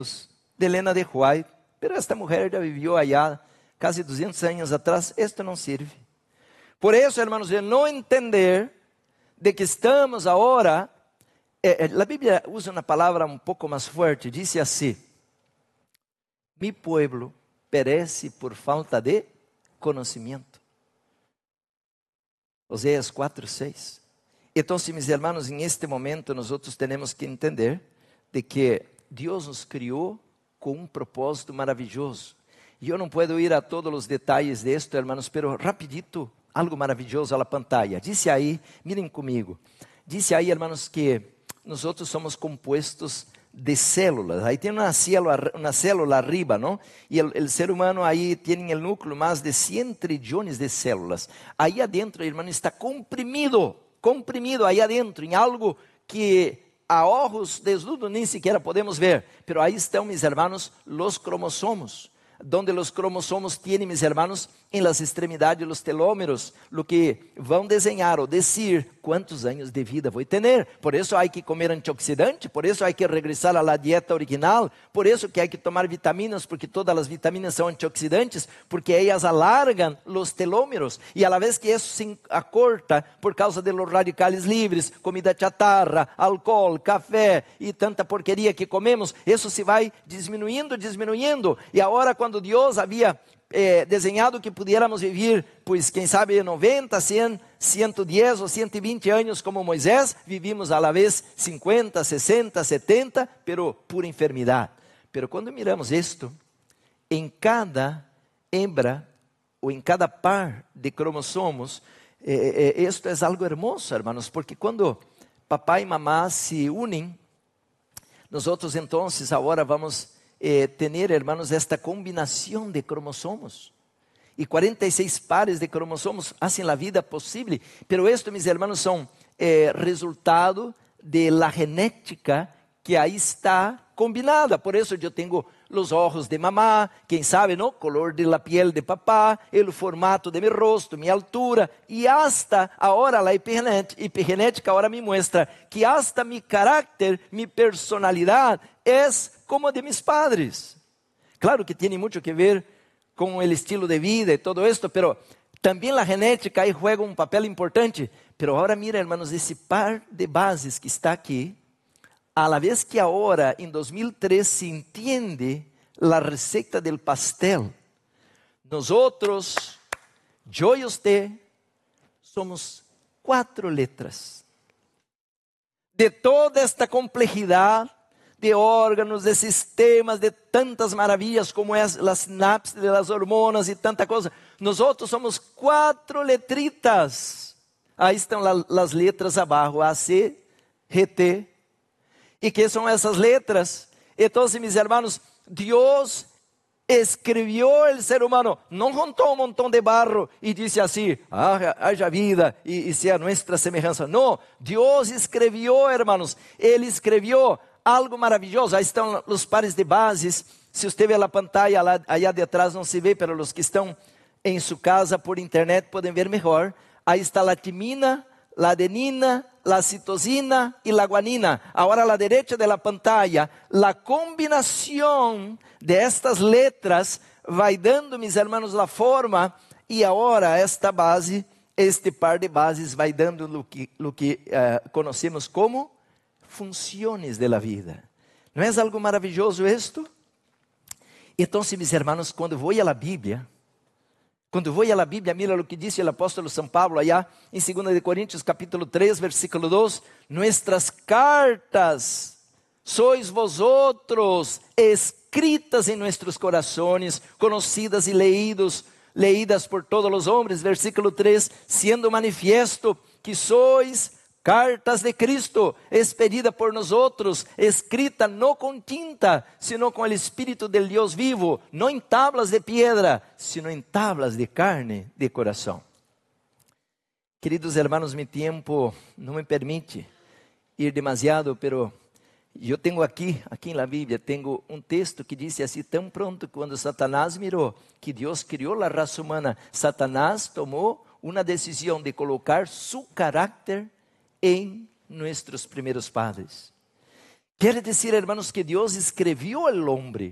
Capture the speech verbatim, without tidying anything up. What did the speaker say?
de Elena de White, pero esta mujer já viveu allá quase duzentos anos atrás, esto não serve. Por isso, hermanos, de não entender de que estamos agora, eh, a Bíblia usa uma palavra um pouco mais forte, diz assim: mi pueblo perece por falta de conhecimento. Oséias quatro, seis. Então, meus irmãos, em este momento, nós temos que entender de que Deus nos criou com um propósito maravilhoso. E eu não posso ir a todos os detalhes de esto, hermanos, pero rapidito, algo maravilhoso na pantalla. Dice aí, miren comigo, dice aí, hermanos, que nós somos compostos de células. Aí tem uma célula, uma célula arriba, não? E o ser humano aí tem o núcleo mais de cem trilhões de células. Aí adentro, hermano, está comprimido, comprimido aí adentro, em algo que a ojos desnudos nem sequer podemos ver. Pero aí estão, mis hermanos, los cromossomos. Donde los cromossomos tienen, mis hermanos, en las extremidades los telómeros, lo que vão desenhar ou decir quantos anos de vida vou ter. Por isso há que comer antioxidante, por isso há que regressar à dieta original, por isso que há que tomar vitaminas, porque todas as vitaminas são antioxidantes, porque elas alargam os telómeros, e a la vez que isso se acorta por causa de los radicales livres, comida chatarra, álcool, café e tanta porqueria que comemos, isso se vai diminuindo, diminuindo, e agora quando Deus havia Eh, desenhado que pudiéramos vivir, pois quem sabe noventa, cem, cento e dez ou cento e vinte anos como Moisés, vivimos a la vez cincuenta, sessenta, setenta, pero por enfermidade. Pero quando miramos isto, em cada hembra ou em cada par de cromossomos, eh, eh, isto é algo hermoso, hermanos, porque quando papai e mamá se unem, nós outros então agora vamos Eh, tener, hermanos, esta combinação de cromossomos. E quarenta e seis pares de cromossomos hacen a vida possível. Pero esto, mis hermanos, são eh, resultado de la genética que aí está combinada. Por isso eu tenho os olhos de mamá, quem sabe, não? Color de la piel de papá, o formato de meu rosto, minha altura. E hasta agora a epigenética agora me mostra que hasta mi caráter, mi personalidade é como de mis padres. Claro que tem muito que ver com o estilo de vida e todo esto, pero também a genética aí juega um papel importante. Pero agora mira, hermanos, esse par de bases que está aqui, a la vez que agora, em dois mil e três, se entende a receita del pastel, nós outros, eu e você, somos quatro letras. De toda esta complexidade, de órgãos, de sistemas, de tantas maravilhas como é as sinapses das hormonas e tanta coisa. Nós outros somos quatro letritas. Aí estão as letras abaixo, A, C, G, T. E que são essas letras? Então, meus irmãos, Deus escreveu o ser humano, não juntou um montão de barro e disse assim, ah, haja vida e, e seja nossa semelhança. Não, Deus escreveu, hermanos, Ele escreveu algo maravilhoso. Aí estão os pares de bases. Se você vê a pantalla lá, aí atrás não se vê, mas os que estão em sua casa por internet podem ver melhor. Aí está a timina, a adenina, a citosina e a guanina. Agora, à direita da pantalla, a combinação de estas letras vai dando, mis hermanos, a forma, e agora esta base, este par de bases vai dando o que, o que uh, conhecemos como funções da vida. Não é algo maravilhoso isto? Então, mis hermanos, quando vou à Bíblia, quando vou à Bíblia, mira o que disse o apóstolo São Paulo, allá em segunda de Coríntios, capítulo três, versículo dois, nuestras cartas sois vosotros, escritas em nossos corações, conhecidas e leídos, leídas por todos os homens, versículo três, sendo manifiesto que sois cartas de Cristo, expedida por nós outros, escrita não com tinta, sino com o Espírito del Deus vivo, não em tablas de piedra, sino em tablas de carne de coração. Queridos hermanos, meu tempo não me permite ir demasiado, pero eu tenho aqui, aqui na Bíblia, tenho um texto que diz assim, tão pronto quando Satanás mirou que Deus criou a raça humana, Satanás tomou uma decisão de colocar seu caráter em nossos primeiros padres. Quiere decir, hermanos, que Dios escribió el hombre